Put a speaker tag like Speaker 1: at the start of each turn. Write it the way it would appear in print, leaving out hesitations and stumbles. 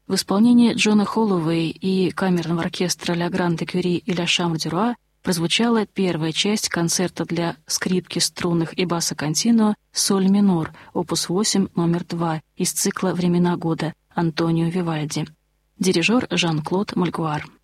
Speaker 1: В исполнении Джона Холлоуэй и камерного оркестра «Ля Гранде Кюри» и «Ля Шамбр дю Руа» прозвучала первая часть концерта для скрипки, струнных и баса континуо «Соль минор», опус 8, номер 2, из цикла «Времена года» Антонио Вивальди. Дирижер Жан-Клод Мальгуар.